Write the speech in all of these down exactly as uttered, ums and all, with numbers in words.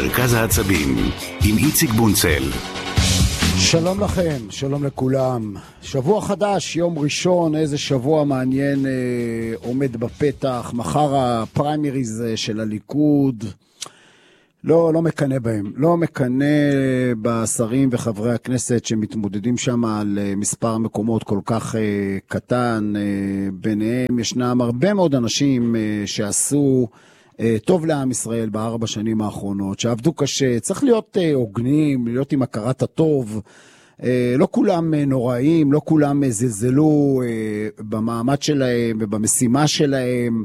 מרכז העצבים עם איציק בונצל. שלום לכם, שלום לכולם. שבוע חדש, יום ראשון, איזה שבוע מעניין אה, עומד בפתח. מחר הפריימריז של הליכוד. לא, לא מקנה בהם. לא מקנה בשרים וחברי הכנסת שמתמודדים שם על מספר מקומות כל כך אה, קטן. אה, ביניהם ישנם הרבה מאוד אנשים אה, שעשו טוב לעם ישראל בארבע שנים האחרונות, שעבדו קשה. צריך להיות הוגנים, להיות עם הכרת הטוב. לא כולם נוראים, לא כולם זלזלו במעמד שלהם ובמשימה שלהם,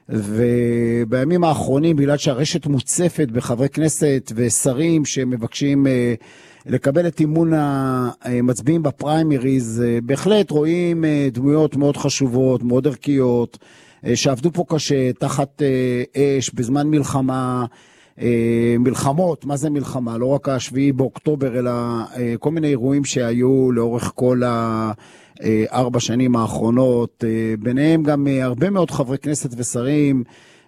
ובימים האחרונים, בגלל שהרשת מוצפת בחברי כנסת ושרים שמבקשים לקבל את אימון המצביעים בפריימריז, בהחלט רואים דמויות מאוד חשובות, מאוד ערכיות, שעבדו פה קשה, תחת אש, בזמן מלחמה, מלחמות. מה זה מלחמה? לא רק השביעי באוקטובר, אלא כל מיני אירועים שהיו לאורך כל הארבע שנים האחרונות. ביניהם גם הרבה מאוד חברי כנסת ושרים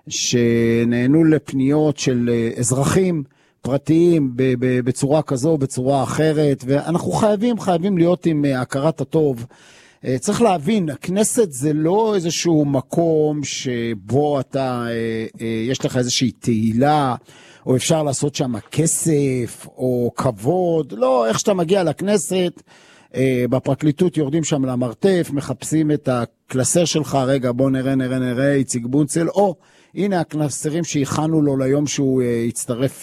שנהנו לפניות של אזרחים פרטיים בצורה כזו, בצורה אחרת, ואנחנו חייבים, חייבים להיות עם הכרת הטוב. צריך להבין, הכנסת זה לא איזשהו מקום שבו אתה, יש לך איזושהי תהילה, או אפשר לעשות שם כסף, או כבוד. לא, איך שאתה מגיע לכנסת, בפרקליטות יורדים שם למרתף, מחפשים את הקלסר שלך, רגע בוא נראה, נראה, נראה, איציק בונצל, או הנה הקלסרים שהכנו לו ליום שהוא יצטרף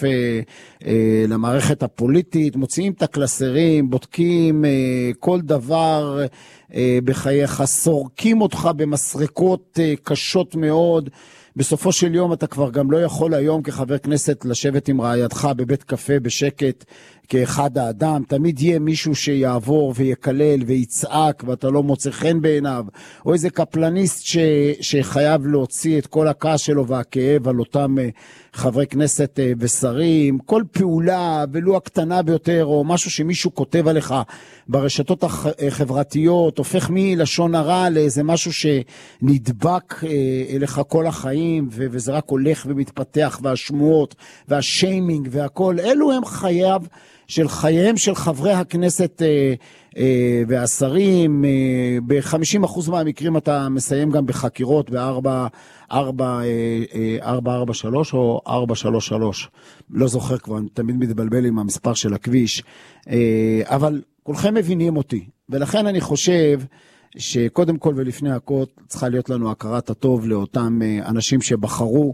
למערכת הפוליטית, מוציאים את הקלסרים, בודקים כל דבר בחייך, סורקים אותך במסרקות קשות מאוד. בסופו של יום אתה כבר גם לא יכול היום כחבר כנסת לשבת עם רעייתך בבית קפה בשקט כאחד האדם. תמיד יהיה מישהו שיעבור ויקלל ויצעק ואתה לא מוצא חן בעיניו, או איזה קפלניסט ש... שחייב להוציא את כל הכעס שלו והכאב על אותם חברי כנסת ושרים. כל פעולה, ולו הקטנה ביותר, או משהו שמישהו כותב עליך ברשתות החברתיות, הופך מלשון הרע לאיזה משהו שנדבק אליך כל החיים, ו... וזה רק הולך ומתפתח, והשמועות והשיימינג והכל. אלו הם חייו של חייהם של חברי הכנסת אה, אה, והשרים. אה, ב-חמישים אחוז מהמקרים אתה מסיים גם בחקירות ב-ארבע ארבע שלוש או ארבע שלוש שלוש. לא זוכר כבר, אני תמיד מתבלבל עם המספר של הכביש. אה, אבל כולכם מבינים אותי. ולכן אני חושב שקודם כל ולפני הכל צריכה להיות לנו הכרת הטוב לאותם אה, אנשים שבחרו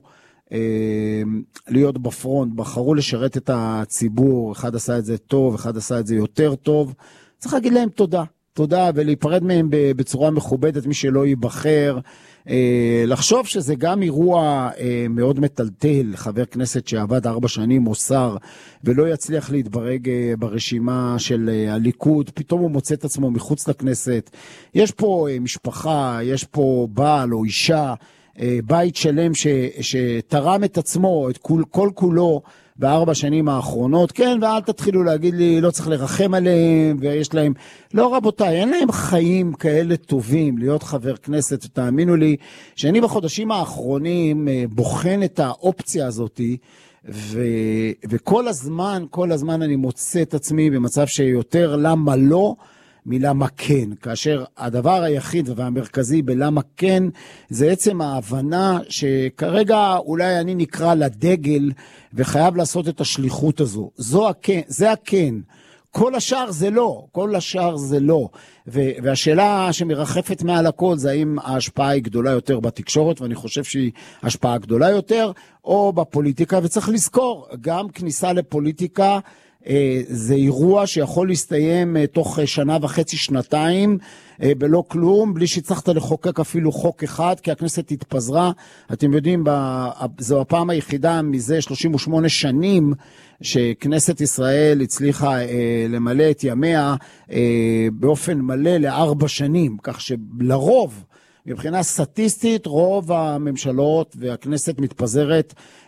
להיות בפרונט, בחרו לשרת את הציבור. אחד עשה את זה טוב, אחד עשה את זה יותר טוב. צריך להגיד להם תודה, תודה, ולהיפרד מהם בצורה מכובדת. מי שלא ייבחר, לחשוב שזה גם אירוע מאוד מטלטל, חבר כנסת שעבד ארבע שנים או שר ולא יצליח להתברג ברשימה של הליכוד, פתאום הוא מוצא את עצמו מחוץ לכנסת. יש פה משפחה, יש פה בעל או אישה, בית שלם ש, שתרם את עצמו, את כל, כל כולו בארבע שנים האחרונות. כן, ואל תתחילו להגיד לי, לא צריך לרחם עליהם, ויש להם, לא רבותיי, אין להם חיים כאלה טובים להיות חבר כנסת. ותאמינו לי, שאני בחודשים האחרונים בוחן את האופציה הזאת, ו, וכל הזמן, כל הזמן אני מוצא את עצמי במצב שיותר למה לא, מלמה כן, כאשר הדבר היחיד והמרכזי בלמה כן זה עצם ההבנה שכרגע אולי אני נקרא לדגל וחייב לעשות את השליחות הזו. זו הכן, זה הכן. כל השאר זה לא, כל השאר זה לא. והשאלה שמרחפת מעל הכל זה האם ההשפעה היא גדולה יותר בתקשורת, ואני חושב שהיא השפעה גדולה יותר, או בפוליטיקה. וצריך לזכור, גם כניסה לפוליטיקה זה אירוע שיכול להסתיים תוך שנה וחצי, שנתיים, בלא כלום, בלי שצריכת לחוקק אפילו חוק אחד, כי הכנסת התפזרה. אתם יודעים, זו הפעם היחידה מזה שלושים ושמונה שנים שכנסת ישראל הצליחה למלא את ימיה באופן מלא לארבע שנים, כך שלרוב, מבחינה סטטיסטית, רוב הממשלות והכנסת מתפזרת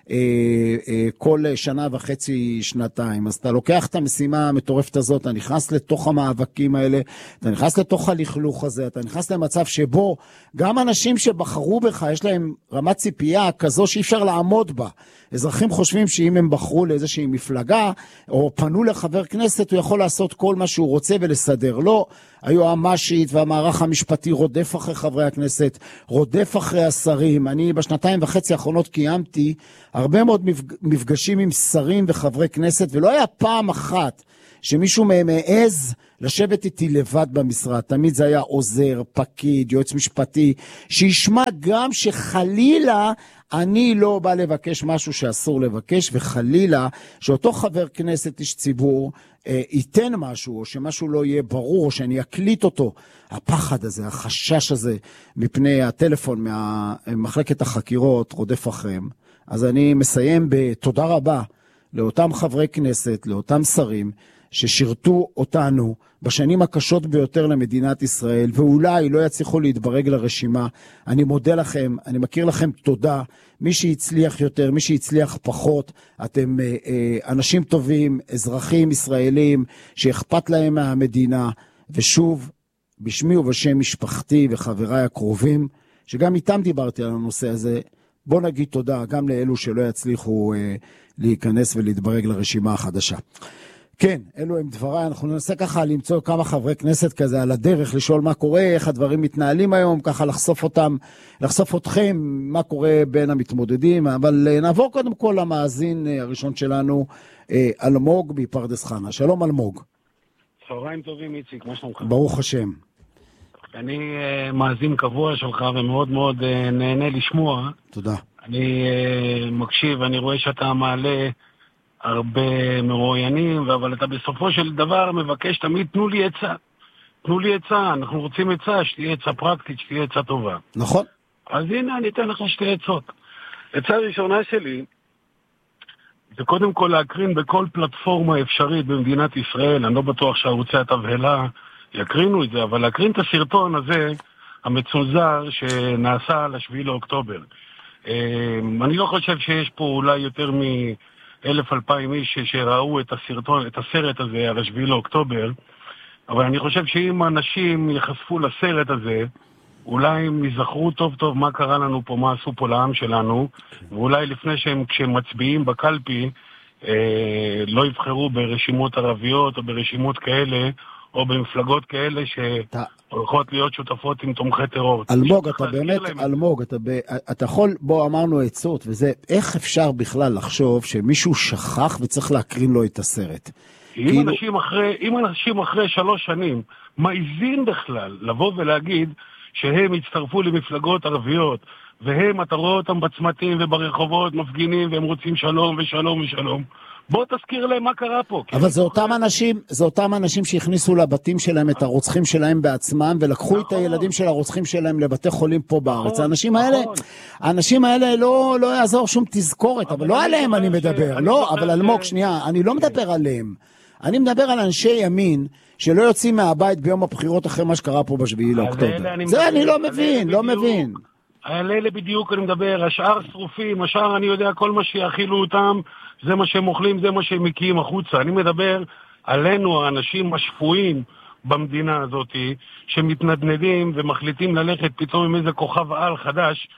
אה, אה, כל שנה וחצי, שנתיים. אז אתה לוקח את המשימה המטורפת הזאת, אתה נכנס לתוך המאבקים האלה, אתה נכנס לתוך הלכלוך הזה, אתה נכנס למצב שבו גם אנשים שבחרו בך, יש להם רמת ציפייה כזו שאי אפשר לעמוד בה. אזרחים חושבים שאם הם בחרו לאיזושהי מפלגה, או פנו לחבר כנסת, הוא יכול לעשות כל מה שהוא רוצה ולסדר. לא, היועמ"שית והמערך המשפטי רודף אחרי חברי הכנסת, רודף אחרי השרים. אני בשנתיים וחצי האחרונות קיימתי הרבה מאוד מפגשים עם שרים וחברי כנסת, ולא היה פעם אחת שמישהו מהם העז לשבת איתי לבד במשרד. תמיד זה היה עוזר, פקיד, יועץ משפטי, שישמע גם שחלילה אני לא בא לבקש משהו שאסור לבקש, וחלילה שאותו חבר כנסת, איש ציבור, אה, ייתן משהו, או שמשהו לא יהיה ברור, או שאני אקליט אותו. הפחד הזה, החשש הזה, מפני הטלפון ממחלקת החקירות, רודף אחריהם. אז אני מסיים בתודה רבה לאותם חברי כנסת, לאותם שרים, ששירתו אותנו בשנים הקשות ביותר למדינת ישראל, ואולי לא יצליחו להתברג לרשימה. אני מודה לכם, אני מכיר לכם תודה. מי שהצליח יותר, מי שהצליח פחות, אתם אה, אה, אנשים טובים, אזרחים ישראלים, שאכפת להם מהמדינה. ושוב, בשמי ובשם משפחתי וחבריי הקרובים, שגם איתם דיברתי על הנושא הזה, בוא נגיד תודה גם לאלו שלא יצליחו אה, להיכנס ולהתברג לרשימה החדשה. כן, אלו הם דבריי, אנחנו ננסה ככה למצוא כמה חברי כנסת כזה על הדרך, לשאול מה קורה, איך הדברים מתנהלים היום, ככה לחשוף אותם, לחשוף אתכם, מה קורה בין המתמודדים, אבל נעבור קודם כל למאזין הראשון שלנו, אלמוג מפרדס חנה. שלום אלמוג. צהריים טובים איציק, מה שלומך? ברוך השם. אני uh, מאזין קבוע שלך ומאוד מאוד uh, נהנה לשמוע. תודה. אני uh, מקשיב, אני רואה שאתה מעלה הרבה מרואיינים, אבל אתה בסופו של דבר מבקש תמיד, תנו לי עצה. תנו לי עצה, אנחנו רוצים עצה, שתהיה עצה פרקטית, שתהיה עצה טובה. נכון. אז הנה, אני אתן לך שתי עצות. עצה ראשונה שלי, זה קודם כל להקרין בכל פלטפורמה אפשרית במדינת ישראל. אני לא בטוח שערוצי התבהלה יקרינו את זה, אבל להקרין את הסרטון הזה, המצונזר, שנעשה על השביעי לאוקטובר. אני לא חושב שיש פה אולי יותר מ... אלף אלפיים איש שראו את הסרטון, את הסרט הזה על השביעי לאוקטובר, אבל אני חושב שאם אנשים יחשפו לסרט הזה, אולי הם יזכרו טוב טוב מה קרה לנו פה, מה עשו פה לעם שלנו, ואולי לפני שהם, כשהם מצביעים בקלפי, אה, לא יבחרו ברשימות ערביות או ברשימות כאלה, או במפלגות כאלה שהולכות להיות שותפות עם תומכי טרור. אלמוג, אתה באמת, אלמוג, אתה, ב... אתה יכול, בוא אמרנו עצות, וזה, איך אפשר בכלל לחשוב שמישהו שכח וצריך להקרין לו את הסרט? אם כאילו... אנשים אחרי, אם אנשים אחרי שלוש שנים מעיזים בכלל לבוא ולהגיד שהם הצטרפו למפלגות ערביות, והם, אתה רואה אותם בצמתים וברחובות מפגינים, והם רוצים שלום ושלום ושלום, בוא תזכיר להם מה קרה פה. אבל זה אותם אנשים, זה אותם אנשים שהכניסו לבתים שלהם את הרוצחים שלהם בעצמם, ולקחו את הילדים של הרוצחים שלהם לבתי חולים פה בארץ. האנשים האלה, האנשים האלה לא, לא יעזור שום תזכורת, אבל לא עליהם אני מדבר. לא, אבל אלמוג, שנייה, אני לא מדבר עליהם. אני מדבר על אנשי ימין, שלא יוצאים מהבית ביום הבחירות אחרי מה שקרה פה בשביעי לאוקטובר. זה אני לא מבין, לא מבין. על אלה בדיוק אני מדבר, השאר שרופים, השאר אני יודע כל מה שיאכילו אותם, זה מה שהם אוכלים, זה מה שהם מקיאים החוצה. אני מדבר עלינו, האנשים השפויים במדינה הזאת, שמתנדנדים ומחליטים ללכת פתאום עם איזה כוכב על חדש,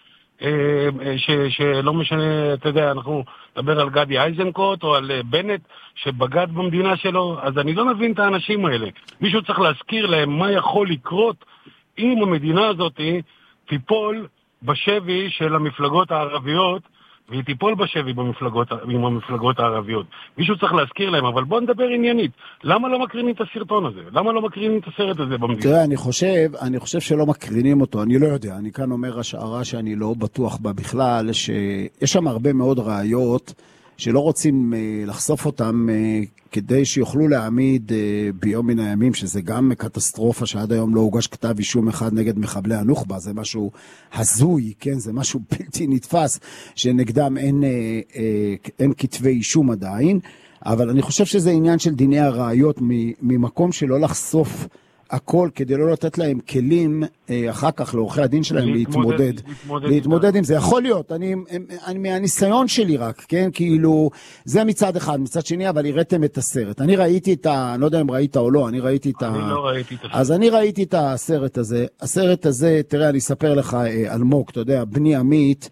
ש, שלא משנה, אתה יודע, אנחנו נדבר על גדי איזנקוט או על בנט שבגד במדינה שלו, אז אני לא מבין את האנשים האלה. מישהו צריך להזכיר להם מה יכול לקרות אם המדינה הזאת תיפול בשבי של המפלגות הערביות, והיא תיפול בשבי במפלגות, עם המפלגות הערביות. מישהו צריך להזכיר להם, אבל בוא נדבר עניינית. למה לא מקרינים את הסרטון הזה? למה לא מקרינים את הסרט הזה במדינה? תראה, אני חושב, אני חושב שלא מקרינים אותו, אני לא יודע. אני כאן אומר השערה שאני לא בטוח בה בכלל, שיש שם הרבה מאוד ראיות שלא רוצים uh, לחשוף אותם uh, כדי שיוכלו להעמיד uh, ביום מן הימים, שזה גם קטסטרופה שעד היום לא הוגש כתב אישום אחד נגד מחבלי הנוח'בה, זה משהו הזוי, כן? זה משהו בלתי נתפס, שנגדם אין, uh, uh, אין כתבי אישום עדיין, אבל אני חושב שזה עניין של דיני הראיות, ממקום שלא לחשוף הכל כדי לא לתת להם כלים אחר כך לעורכי הדין שלהם להתמודד, להתמודד, להתמודד עם זה. יכול להיות, אני, אני מהניסיון שלי רק, כן, כאילו, זה מצד אחד, מצד שני, אבל הראיתם את הסרט. אני ראיתי את ה... אני לא יודע אם ראית או לא, אני ראיתי את ה... אני לא ראיתי את הסרט. אז אני ראיתי את הסרט הזה. הסרט הזה, תראה, אני אספר לך, אלמוג, אתה יודע, בני עמית,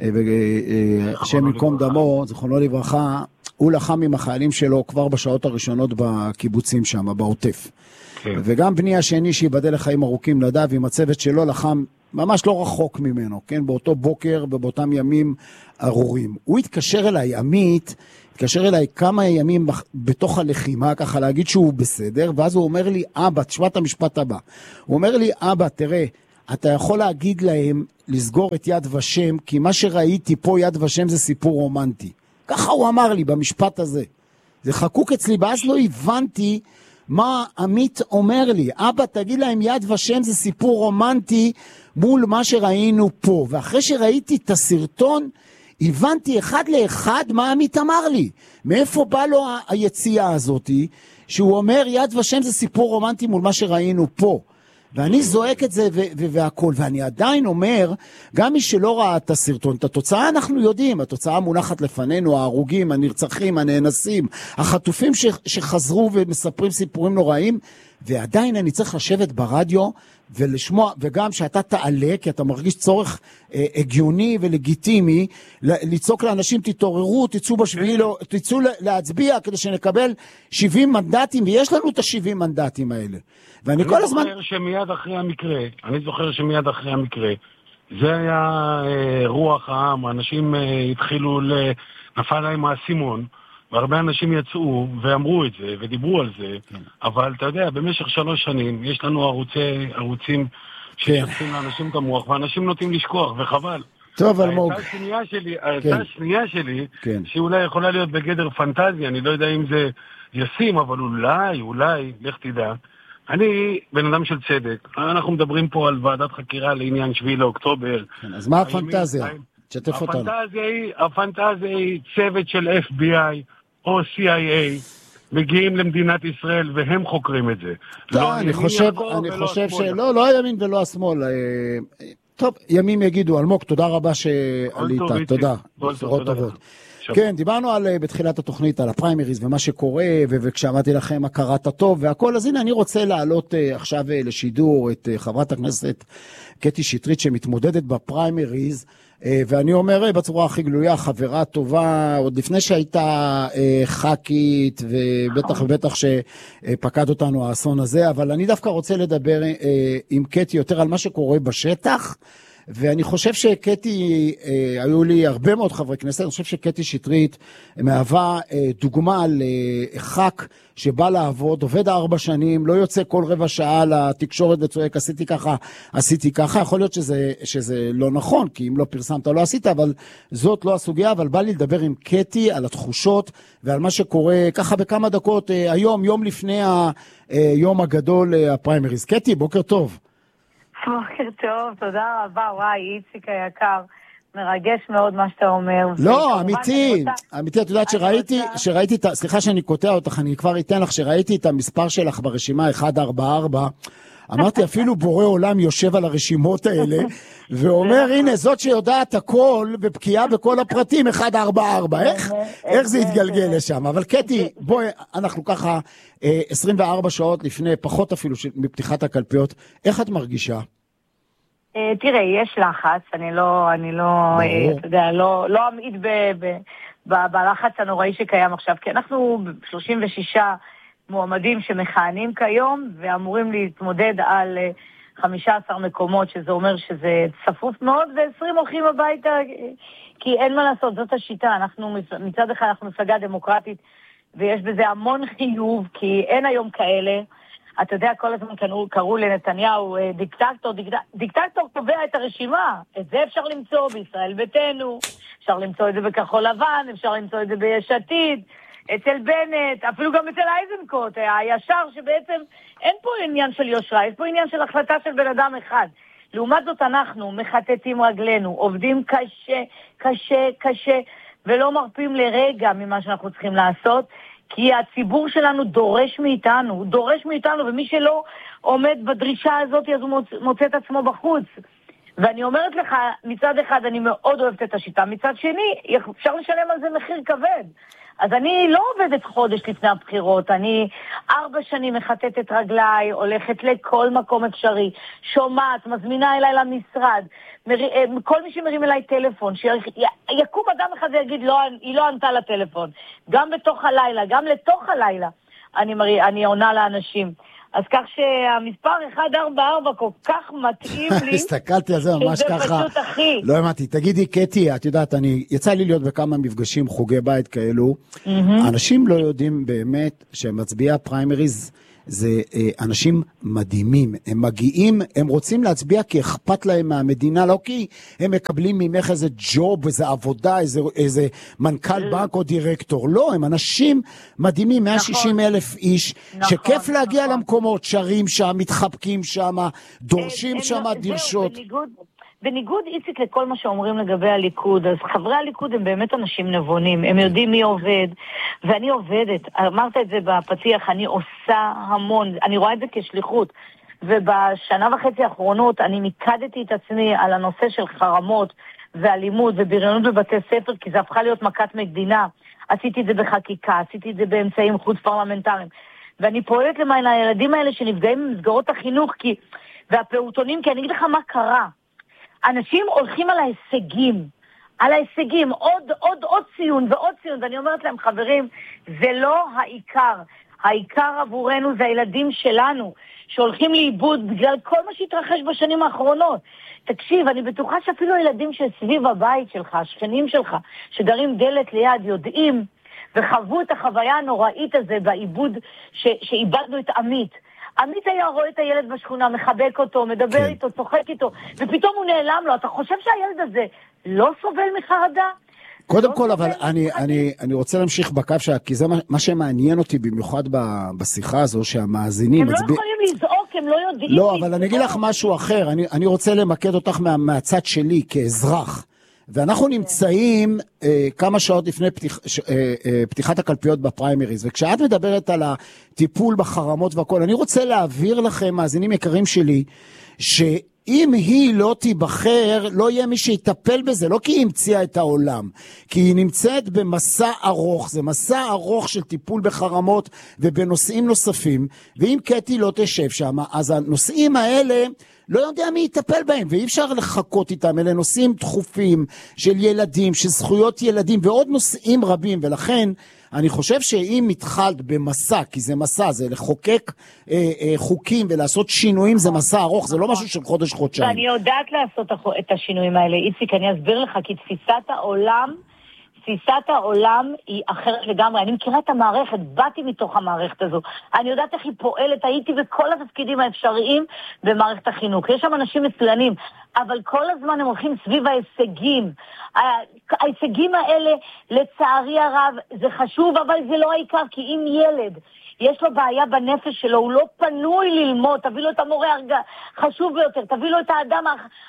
שם מקום דמו, זכרונו לברכה, הוא לחם עם החיילים שלו כבר בשעות הראשונות בקיבוצים שם, בעוטף. כן. וגם בני השני שיבדל לחיים ארוכים נדב עם הצוות שלו לחם ממש לא רחוק ממנו, כן? באותו בוקר ובאותם ימים ארורים. הוא התקשר אליי, עמית, התקשר אליי כמה ימים בתוך הלחימה, ככה להגיד שהוא בסדר, ואז הוא אומר לי, אבא, תשמע את המשפט הבא. הוא אומר לי, אבא, תראה, אתה יכול להגיד להם לסגור את יד ושם, כי מה שראיתי פה יד ושם זה סיפור רומנטי. ככה הוא אמר לי במשפט הזה. זה חקוק אצלי, ואז לא הבנתי מה עמית אומר לי. אבא, תגיד להם יד ושם זה סיפור רומנטי מול מה שראינו פה. ואחרי שראיתי את הסרטון, הבנתי אחד לאחד מה עמית אמר לי. מאיפה בא לו היציאה הזאת, שהוא אומר יד ושם זה סיפור רומנטי מול מה שראינו פה. ואני זועק את זה והכל, ואני עדיין אומר, גם מי שלא ראה את הסרטון, את התוצאה אנחנו יודעים, התוצאה מונחת לפנינו, ההרוגים, הנרצחים, הנאנסים, החטופים שחזרו ומספרים סיפורים נוראים, ועדיין אני צריך לשבת ברדיו ולשמוע, וגם שאתה תעלה, כי אתה מרגיש צורך אה, הגיוני ולגיטימי, לצעוק לאנשים, תתעוררו, תצאו בשביעי, לא, תצאו להצביע, כדי שנקבל שבעים מנדטים, ויש לנו את ה-שבעים מנדטים האלה. ואני כל הזמן... אני זוכר שמיד אחרי המקרה, אני זוכר שמיד אחרי המקרה, זה היה אה, רוח העם, האנשים אה, התחילו, נפל להם האסימון, והרבה אנשים יצאו ואמרו את זה ודיברו על זה, כן. אבל אתה יודע, במשך שלוש שנים יש לנו ערוצי, ערוצים ששתפים כן. לאנשים את המוח, ואנשים נוטים לשכוח, וחבל. טוב, אלמוג. העצה השנייה שלי, כן. העצה השנייה שלי כן. שאולי יכולה להיות בגדר פנטזיה, אני לא יודע אם זה ישים, אבל אולי, אולי, לך תדע. אני בן אדם של צדק, אנחנו מדברים פה על ועדת חקירה לעניין שביעי לאוקטובר. כן, אז מה הפנטזיה? תשתף אותנו. הפנטזיה היא, הפנטזיה היא צוות של אף בי איי או סי איי איי מגיעים למדינת ישראל והם חוקרים את זה. לא, אני חושב, אני חושב שלא, לא הימין ולא השמאל. טוב, ימים יגידו, אלמוג, תודה רבה שעלית, תודה. בשורות טובות. כן, דיברנו על, בתחילת התוכנית על הפריימריז ומה שקורה, וכשאמרתי לכם הכרת הטוב והכל, אז הנה אני רוצה להעלות עכשיו לשידור את חברת הכנסת קטי שטרית שמתמודדת בפריימריז, ואני אומר בצורה הכי גלויה, חברה טובה, עוד לפני שהייתה ח"כית, ובטח ובטח שפקד אותנו האסון הזה, אבל אני דווקא רוצה לדבר עם קטי יותר על מה שקורה בשטח, ואני חושב שקטי, אה, היו לי הרבה מאוד חברי כנסת, אני חושב שקטי שטרית מהווה אה, דוגמה לח"כ שבא לעבוד, עובד ארבע שנים, לא יוצא כל רבע שעה לתקשורת וצועק, עשיתי ככה, עשיתי ככה, יכול להיות שזה, שזה לא נכון, כי אם לא פרסמת לא עשית, אבל זאת לא הסוגיה, אבל בא לי לדבר עם קטי על התחושות ועל מה שקורה ככה בכמה דקות, אה, היום, יום לפני היום הגדול, אה, הפריימריז. קטי, בוקר טוב. בוקר טוב, תודה רבה, וואי, איציק היקר, מרגש מאוד מה שאתה אומר. לא, אמיתי, אמיתי, את יודעת שראיתי, שראיתי, סליחה שאני קוטע אותך, אני כבר אתן לך, שראיתי את המספר שלך ברשימה אחת ארבע ארבע, אמרתי אפילו בורא עולם יושב על הרשימות האלה, ואומר הנה זאת שיודעת הכל ובקיאה בכל הפרטים אחת ארבע ארבע, איך? איך זה יתגלגל לשם? אבל קטי, בואי, אנחנו ככה עשרים וארבע שעות לפני, פחות אפילו מפתיחת הקלפיות, איך את מרגישה? תראה, יש לחץ, אני לא, אני לא, אתה יודע, לא אמעיד בלחץ הנוראי שקיים עכשיו, כי אנחנו שלושים ושישה מועמדים שמכהנים כיום, ואמורים להתמודד על חמישה עשר מקומות, שזה אומר שזה צפוף מאוד, ו-עשרים הולכים הביתה, כי אין מה לעשות, זאת השיטה, אנחנו, מצד אחד אנחנו מפלגה דמוקרטית, ויש בזה המון חיוב, כי אין היום כאלה, אתה יודע, כל הזמן קראו, קראו לנתניהו דיקטטור, דיקטטור, דיקטטור קובע את הרשימה, את זה אפשר למצוא בישראל ביתנו, אפשר למצוא את זה בכחול לבן, אפשר למצוא את זה ביש עתיד, אצל בנט, אפילו גם אצל אייזנקוט, הישר שבעצם אין פה עניין של יושרה, יש פה עניין של החלטה של בן אדם אחד. לעומת זאת אנחנו מחטטים רגלינו, עובדים קשה, קשה, קשה, ולא מרפים לרגע ממה שאנחנו צריכים לעשות, כי הציבור שלנו דורש מאיתנו, הוא דורש מאיתנו, ומי שלא עומד בדרישה הזאת, אז הוא מוצא, מוצא את עצמו בחוץ. ואני אומרת לך, מצד אחד אני מאוד אוהבת את השיטה, מצד שני, אפשר לשלם על זה מחיר כבד. אז אני לא עובדת חודש לפני הבחירות, אני ארבע שנים מחטטת רגליי, הולכת לכל מקום אפשרי, שומעת, מזמינה אליי למשרד, מר... כל מי שמרים אליי טלפון, שיקום אדם אחד ויגיד, לא, היא לא ענתה לטלפון, גם בתוך הלילה, גם לתוך הלילה, אני, מר... אני עונה לאנשים. אז כך שהמספר אחת ארבע ארבע כל כך מתאים לי. הסתכלתי על זה ממש ככה. שזה פשוט אחי. לא אמרתי, תגידי, קטי, את יודעת, אני, יצא לי להיות בכמה מפגשים, חוגי בית כאלו. אנשים לא יודעים באמת שהם מצביעי הפריימריז, זה אה, אנשים מדהימים. הם מגיעים, הם רוצים להצביע כי אכפת להם מהמדינה, לא כי הם מקבלים ממך איזה ג'וב, איזה עבודה, איזה, איזה מנכ"ל בנק או דירקטור. לא, הם אנשים מדהימים, מאה ושישים אלף איש, נכון, שכיף להגיע נכון. למקומות, שרים שם, מתחבקים שם, דורשים שם דרשות. בניגוד, בניגוד איציק לכל מה שאומרים לגבי הליכוד, אז חברי הליכוד הם באמת אנשים נבונים, הם יודעים מי עובד, ואני עובדת, אמרת את זה בפתיח, אני עושה המון, אני רואה את זה כשליחות, ובשנה וחצי האחרונות אני מיקדתי את עצמי על הנושא של חרמות ואלימות ובריונות בבתי ספר, כי זה הפכה להיות מכת מדינה, עשיתי את זה בחקיקה, עשיתי את זה באמצעים חוץ פרלמנטריים, ואני פועלת למען הילדים האלה שנפגעים במסגרות החינוך, כי, והפעוטונים, כי אני אגיד לך מה קרה, אנשים הולכים על ההישגים, על ההישגים, עוד, עוד, עוד ציון ועוד ציון, ואני אומרת להם, חברים, זה לא העיקר. העיקר עבורנו זה הילדים שלנו, שהולכים לאיבוד בגלל כל מה שהתרחש בשנים האחרונות. תקשיב, אני בטוחה שאפילו הילדים שסביב הבית שלך, השכנים שלך, שגרים דלת ליד, יודעים, וחוו את החוויה הנוראית הזה באיבוד ש, שאיבדנו את עמית. עמית היה רואה את הילד בשכונה, מחבק אותו, מדבר כן. איתו, צוחק איתו, ופתאום הוא נעלם לו. אתה חושב שהילד הזה לא סובל מחרדה? קודם לא כל, אבל אני, אני, אני רוצה להמשיך בקו שלה, כי זה מה, מה שמעניין אותי במיוחד ב, בשיחה הזו, שהמאזינים... הם מצביע... לא יכולים לזעוק, הם לא יודעים... לא, אבל אני אגיד לך משהו אחר, אני, אני רוצה למקד אותך מה, מהצד שלי כאזרח. ואנחנו נמצאים אה, כמה שעות לפני פתיח, ש, אה, אה, פתיחת הקלפיות בפריימריז, וכשאת מדברת על הטיפול בחרמות והכל, אני רוצה להעביר לכם, מאזינים יקרים שלי, שאם היא לא תיבחר, לא יהיה מי שיטפל בזה, לא כי היא המציאה את העולם, כי היא נמצאת במסע ארוך, זה מסע ארוך של טיפול בחרמות ובנושאים נוספים, ואם קטי לא תשב שם, אז הנושאים האלה, לא יודע מי יטפל בהם, ואי אפשר לחכות איתם, אלה נושאים דחופים של ילדים, של זכויות ילדים, ועוד נושאים רבים, ולכן אני חושב שאם מתחלת במסע, כי זה מסע, זה לחוקק אה, אה, חוקים ולעשות שינויים, זה מסע ארוך, זה לא משהו של חודש, חודשיים. ואני יודעת לעשות את השינויים האלה, איציק, אני אסביר לך, כי תפיסת העולם, תפיסת העולם היא אחרת לגמרי. אני מכירה את המערכת, באתי מתוך המערכת הזו. אני יודעת איך היא פועלת, הייתי בכל התפקידים האפשריים במערכת החינוך. יש שם אנשים מצוינים, אבל כל הזמן הם הולכים סביב ההישגים. ההישגים האלה, לצערי הרב, זה חשוב, אבל זה לא העיקר, כי אם ילד יש לו בעיה בנפש שלו, הוא לא פנוי ללמוד, תביא לו את המורה חשוב ביותר, תביא לו את האדם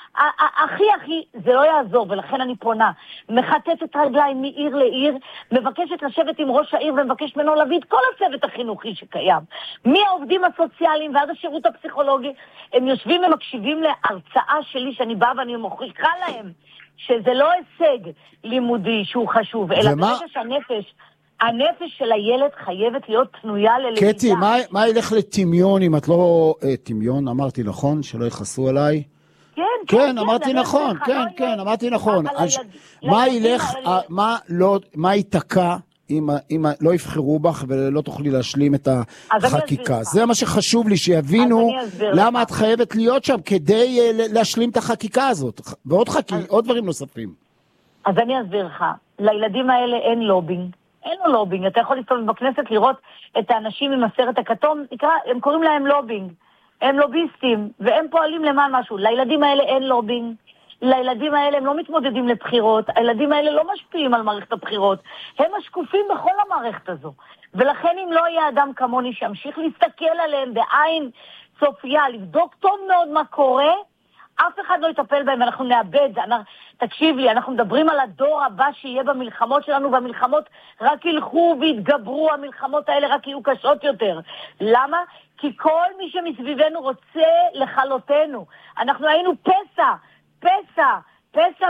הכי הכי, זה לא יעזור, ולכן אני פונה, מחטטת רגליים מעיר לעיר, מבקשת לשבת עם ראש העיר ומבקש ממנו להביא את כל הצוות החינוכי שקיים, מהעובדים הסוציאליים ועד השירות הפסיכולוגי, הם יושבים ומקשיבים להרצאה שלי שאני באה ואני מוכיחה להם שזה לא הישג לימודי שהוא חשוב, אלא ברגע שהנפש הנפש של הילד חייבת להיות פנויה ללמידה. קטי, מה, מה ילך לטמיון אם את לא... אה, טמיון, אמרתי נכון, שלא יחסו עליי? כן, כן, כן, אמרתי כן, נכון, כן, כן, כן, אמרתי נכון. אז, מה ילך, מה לא, מה ייתקע אם, אם לא יבחרו בך ולא תוכלי להשלים את החקיקה? זה מה שחשוב לי, שיבינו למה את חייבת להיות שם כדי להשלים את החקיקה הזאת, ועוד חקי, עוד דברים נוספים. אז אני אסביר לך, לילדים האלה אין לובינג. אין לו לובינג, אתה יכול להסתובב בכנסת לראות את האנשים עם הסרט הכתום, הם קוראים להם לובינג, הם לוביסטים, והם פועלים למען משהו. לילדים האלה אין לובינג, לילדים האלה הם לא מתמודדים לבחירות, הילדים האלה לא משפיעים על מערכת הבחירות, הם השקופים בכל המערכת הזו. ולכן אם לא יהיה אדם כמוני שימשיך להסתכל עליהם בעין צופייה, לבדוק טוב מאוד מה קורה, אף אחד לא יטפל בהם, ואנחנו נאבד. אנחנו, תקשיב לי, אנחנו מדברים על הדור הבא שיהיה במלחמות שלנו, והמלחמות רק ילכו והתגברו, המלחמות האלה רק יהיו קשות יותר. למה? כי כל מי שמסביבנו רוצה לחלותנו. אנחנו היינו פסע, פסע, פסע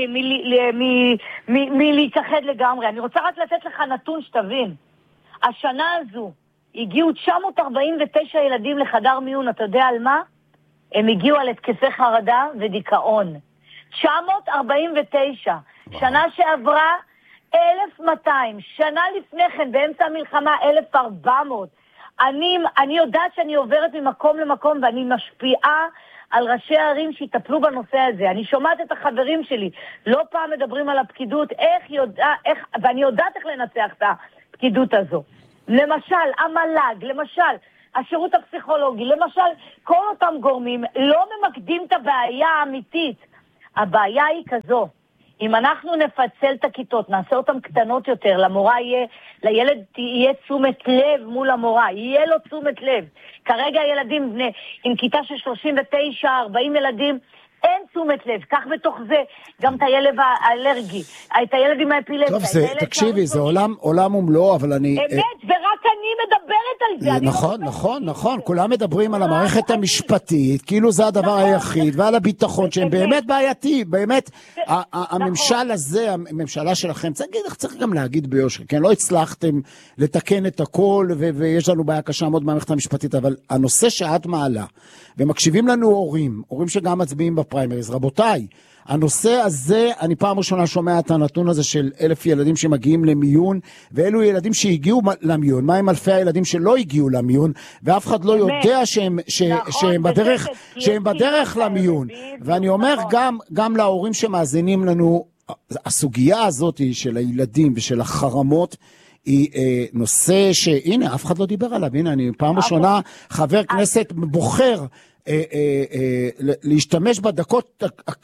מלהתאחד לגמרי. אני רוצה רק לתת לך נתון שתבין. השנה הזו הגיעו תשע מאות ארבעים ותשע ילדים לחדר מיון, אתה יודע על מה? הם הגיעו על התקפי חרדה ודיכאון. תשע מאות ארבעים ותשע. וואו. שנה שעברה אלף ומאתיים. שנה לפני כן, באמצע המלחמה, אלף וארבע מאות. אני, אני יודעת שאני עוברת ממקום למקום, ואני משפיעה על ראשי הערים שיטפלו בנושא הזה. אני שומעת את החברים שלי, לא פעם מדברים על הפקידות, איך יודע, איך, ואני יודעת איך לנצח את הפקידות הזו. למשל, המל"ג, למשל, השירות הפסיכולוגי, למשל, כל אותם גורמים לא ממקדים את הבעיה האמיתית. הבעיה היא כזו, אם אנחנו נפצל את הכיתות, נעשה אותן קטנות יותר, למורה יהיה, לילד יהיה תשומת לב מול המורה, יהיה לו תשומת לב. כרגע הילדים בני, עם כיתה של שלושים ותשע ארבעים ילדים, אין תשומת לב. כך בתוך זה גם את הילד האלרגי, את הילד עם האפילפסיה. טוב, זה, תקשיבי, זה עולם, עולם ומלוא, אבל אני... אמת, ורק אני מדברת על זה. נכון, נכון, נכון. כולם מדברים על המערכת המשפטית, כאילו זה הדבר היחיד, ועל הביטחון, שהם באמת בעייתי, באמת, הממשל הזה, הממשלה שלכם, צריך גם להגיד ביושר, כן, לא הצלחתם לתקן את הכל, ויש לנו בעיה קשה מאוד במערכת המשפטית, אבל הנושא שאת מעלה, ומקשיבים לנו הורים, הורים שגם מצביעים בפריימריז, רבותיי, הנושא הזה, אני פעם ראשונה שומע את הנתון הזה של אלף ילדים שמגיעים למיון, ואלו ילדים שהגיעו למיון, מה עם אלפי הילדים שלא הגיעו למיון, ואף אחד לא יודע שהם, ש, נכון, שהם בדרך, שהם בדרך למיון. ואני אומר נכון. גם, גם להורים שמאזינים לנו, הסוגיה הזאת של הילדים ושל החרמות, היא אה, נושא שהנה, אף אחד לא דיבר עליו, הנה, אני פעם ראשונה חבר כנסת בוחר אה, אה, אה, להשתמש בדקות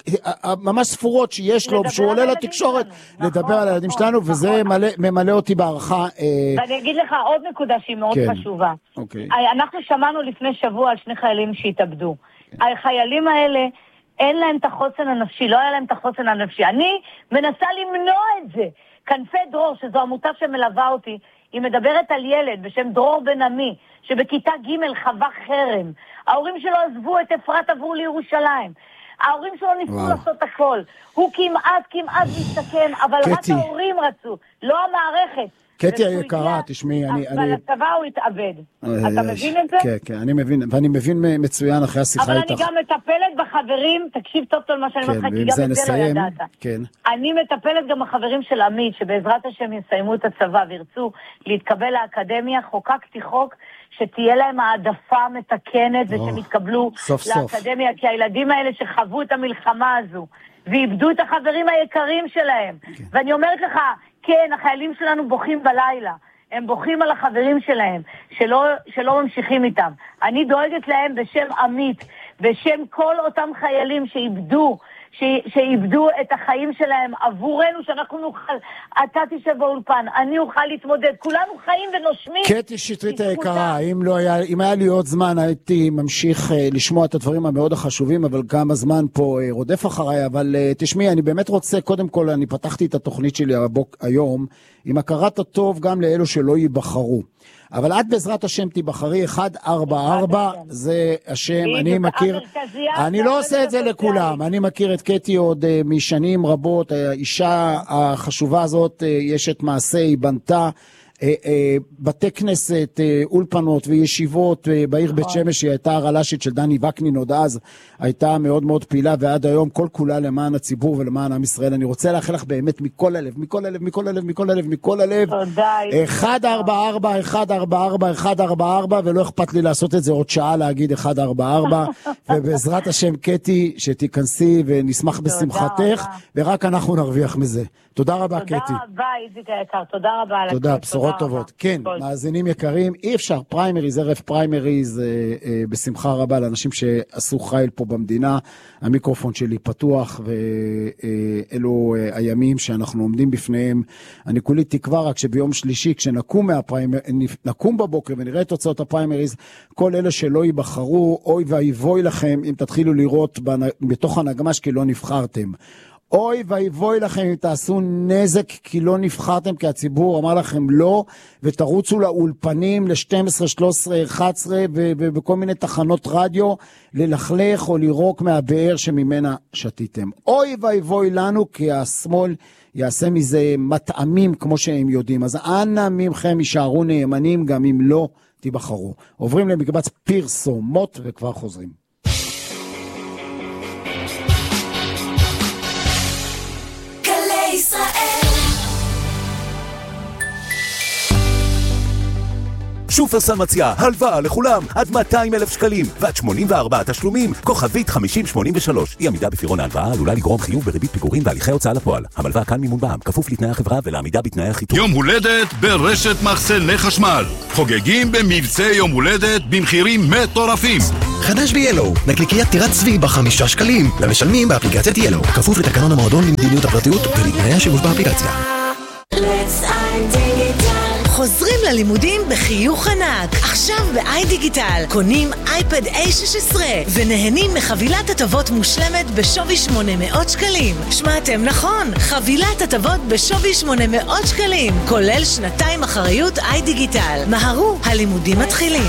ממש ספורות שיש לו, שהוא עולה לתקשורת, לדבר על הילדים שלנו, וזה ממלא אותי בערכה. ואני אגיד לך עוד נקודה שהיא מאוד חשובה. אנחנו שמענו לפני שבוע על שני חיילים שהתאבדו. החיילים האלה, אין להם את החוסן הנפשי, לא היה להם את החוסן הנפשי. אני מנסה למנוע את זה. כנפי דרור, שזו עמותה שמלווה אותי, היא מדברת על ילד בשם דרור בן עמי, שבכיתה ג' חווה חרם. ההורים שלו עזבו את אפרת עברו לירושלים. ההורים שלו ניסו וואו. לעשות הכל. הוא כמעט, כמעט מסתכן, אבל קטי. רק ההורים רצו, לא המערכת. קטי היקרה, תשמעי, אני... אבל הצבא הוא התאבד. אתה מבין את זה? כן, כן, אני מבין, ואני מבין מצוין אחרי השיחה איתך. אבל אני גם מטפלת בחברים, תקשיב טוב טוב מה שאני אומרת לך, כי גם את זה לא ידעת. אני מטפלת גם בחברים של עמית, שבעזרת השם יסיימו את הצבא וירצו להתקבל לאקדמיה, חוקקתי חוק שתהיה להם העדפה מתקנת ושהם יתקבלו לאקדמיה, כי הילדים האלה שחוו את המלחמה הזו, ואיבדו את החברים היקרים שלהם. ואני אומרת לך, כן, החיילים שלנו בוכים בלילה. הם בוכים על החברים שלהם, שלא, שלא ממשיכים איתם. אני דואגת להם בשם עמית, בשם כל אותם חיילים שאיבדו, שאיבדו את החיים שלהם עבורנו, שאנחנו נוכל, אתה תשב באולפן, אני אוכל להתמודד, כולנו חיים ונושמים. קטי שטרית היקרה, אם לא היה, אם היה לי עוד זמן, הייתי ממשיך uh, לשמוע את הדברים המאוד החשובים, אבל גם הזמן פה uh, רודף אחריי, אבל uh, תשמעי, אני באמת רוצה, קודם כל, אני פתחתי את התוכנית שלי הבוק, היום, עם הכרת הטוב גם לאלו שלא ייבחרו. אבל את בעזרת השם תיבחרי, אחד ארבע ארבע, זה השם, אני מכיר, אני לא עושה את זה לכולם, אני מכיר את קטי עוד משנים רבות, האישה החשובה הזאת, יש את מעשה, היא בנתה, בתי כנסת, אולפנות וישיבות בעיר בית שמש, שהיא הייתה הרל"שית של דני וקנין, עוד אז הייתה מאוד מאוד פעילה, ועד היום כל כולה למען הציבור ולמען עם ישראל. אני רוצה לאחל לך באמת מכל הלב, מכל הלב, מכל הלב, מכל הלב, מכל הלב. אחד ארבע ארבע, אחד ארבע ארבע, אחד ארבע ארבע, ולא אכפת לי לעשות את זה עוד שעה להגיד אחד ארבע ארבע, ובעזרת השם קטי, שתיכנסי ונשמח בשמחתך, ורק אנחנו נרוויח מזה. תודה רבה, קטי. תודה רבה, איזיק היקר, תודה רבה. תודה, בשורות טובות. כן, מאזינים יקרים, אי אפשר פריימריז, ערב פריימריז, אה, אה, בשמחה רבה לאנשים שעשו חייל פה במדינה. המיקרופון שלי פתוח, ואלו אה, הימים שאנחנו עומדים בפניהם. אני כולי תקווה רק שביום שלישי, כשנקום מהפריימריז, נקום בבוקר ונראה את תוצאות הפריימריז, כל אלה שלא ייבחרו, אוי ואיבוי לכם אם תתחילו לראות בתוך הנגמש כי לא נבחרתם. אוי ואיבוי לכם אם תעשו נזק כי לא נבחרתם, כי הציבור אמר לכם לא, ותרוצו לאולפנים ל-שתים עשרה, שלוש עשרה, אחת עשרה ובכל מיני תחנות רדיו ללכלך או לירוק מהבאר שממנה שתיתם. אוי ואיבוי לנו כי השמאל יעשה מזה מטעמים כמו שהם יודעים. אז אנא ממכם יישארו נאמנים גם אם לא תיבחרו. עוברים למקבץ פרסומות וכבר חוזרים. שופרסל מציעה הלוואה לכולם עד מאתיים אלף שקלים ועד שמונים וארבעה תשלומים, כוכבית חמישים שמונים ושלוש. אי עמידה בפירעון ההלוואה עלולה לגרום חיוב בריבית פיגורים והליכי הוצאה לפועל. המלווה כאן מימון בע"מ, כפוף לתנאי החברה ולעמידה בתנאי החיתום. יום הולדת ברשת מחסני חשמל. חוגגים במבצע יום הולדת במחירים מטורפים. חדש ב-ילו, נקניקיית טירת צבי בחמישה שקלים. למשלמים באפליקציית ילו, כפוף לתקנון המועדון למדיניות הפרטיות ולתנאי השימוש באפליקציה. חוזרים ללימודים בחיוך ענק. עכשיו ב-איי דיגיטל קונים אייפד איי שש עשרה ונהנים מחבילת הטבות מושלמת בשווי שמונה מאות שקלים. שמעתם נכון, חבילת הטבות בשווי שמונה מאות שקלים, כולל שנתיים אחריות איי דיגיטל. מהרו, הלימודים מתחילים.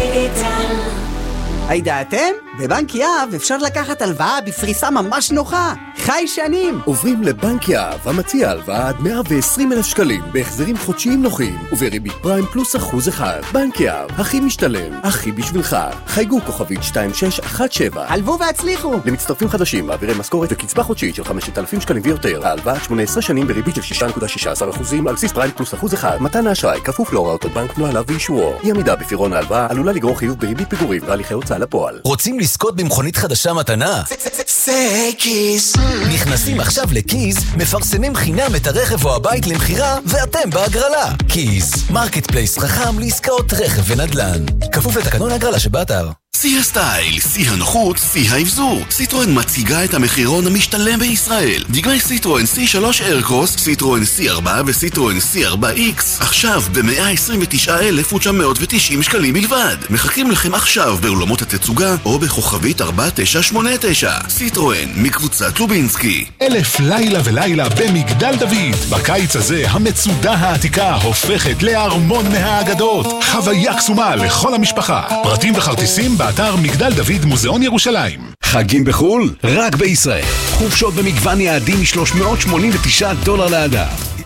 הידעתם? בבנק יהב אפשר לקחת הלוואה בפריסה ממש נוחה. חי שנים. עוברים לבנק יהב, המציע הלוואה עד מאה ועשרים אלף שקלים, בהחזרים חודשיים נוחים, ובריבית פריים פלוס אחוז אחד. בנק יהב, הכי משתלם, הכי בשבילך. חייגו כוכבית שתיים שש אחת שבע. הלוו והצליחו. למצטרפים חדשים, מעבירי משכורת וקצבה חודשית של חמשת אלפים שקלים ויותר. ההלוואה שמונה עשרה שנים בריבית של שישה נקודה שישה עשר אחוזים על בסיס פריים פלוס אחוז אחד. מתן האשראי כפוף להוראות הבנק, נוהליו ואישורו. אי עמידה בפירעון ההלוואה עלולה לגרור חיוב בריבית פיגורים והליכי הוצאה לפועל. רוצים לזכות במכונית חדשה מתנה? זה קיז. נכנסים עכשיו לקיז, מפרסמים חינם את הרכב או הבית למחירה, ואתם בהגרלה. קיז, מרקט פלייס חכם לעסקאות רכב ונדל"ן. כפוף לתקנון ההגרלה שבאתר. שיא הסטייל, שיא הנוחות, שיא האבזור. סיטרואן מציגה את המחירון המשתלם בישראל. דגמי סיטרואן סי שלוש איירקרוס, סיטרואן סי ארבע וסיטרואן סי ארבע איקס. עכשיו ב-מאה עשרים ותשעה אלף ותשע מאות ותשעים שקלים בלבד. מחכים לכם עכשיו באולמות התצוגה או בכוכבית ארבע תשע שמונה תשע. סיטרואן מקבוצת לובינסקי. אלף לילה ולילה במגדל דוד. בקיץ הזה המצודה העתיקה הופכת לארמון מהאגדות. חוויה קסומה לכל המשפחה. פרטים וכרטיסים באתר מגדל דוד מוזיאון ירושלים. חגים בחול? רק בישראל. חופשות במגוון יעדים מ-שלוש מאות שמונים ותשעה דולר לאדם.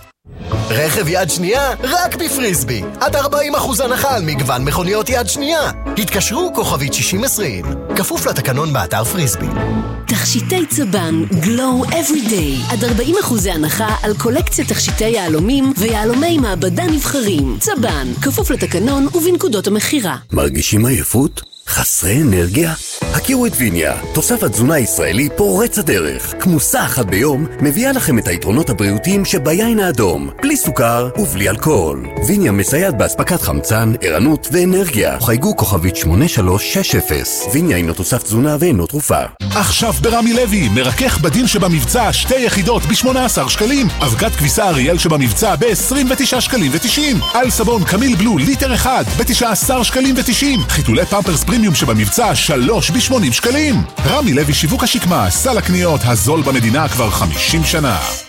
רכב יד שנייה רק בפריסבי. עד ארבעים אחוז הנחה על מגוון מכוניות יד שנייה. התקשרו כוכבית שישים עשרים. כפוף לתקנון באתר פריסבי. תכשיטי צבן Glow Everyday. עד ארבעים אחוז הנחה על קולקציית תכשיטי יהלומים ויהלומי מעבדה נבחרים. צבן, כפוף לתקנון ובנקודות המחירה. מרגישים עייפות? חסרי אנרגיה? הכירו את ויניה, תוסף התזונה הישראלי פורץ הדרך. כמוסה אחת ביום מביאה לכם את היתרונות הבריאותיים שביין האדום, בלי סוכר ובלי אלכוהול. ויניה מסייעת באספקת חמצן, ערנות ואנרגיה. חייגו כוכבית שמונה שלוש שש אפס. ויניה אינו תוסף תזונה ואינו תרופה. עכשיו ברמי לוי, מרכך בדין שבמבצע שתי יחידות ב-שמונה עשר שקלים, אבקת כביסה אריאל שבמבצע ב-עשרים ותשעה שקלים ו-תשעים, על סבון קמיל בלו ליטר אחד ב-תשעה עשר שקלים ו-תשעים, חיתולי פמפרס פרימיום שבמבצע שלוש ב-שמונים שקלים. רמי לוי שיווק השקמה, סל הקניות הזול במדינה כבר חמישים שנה.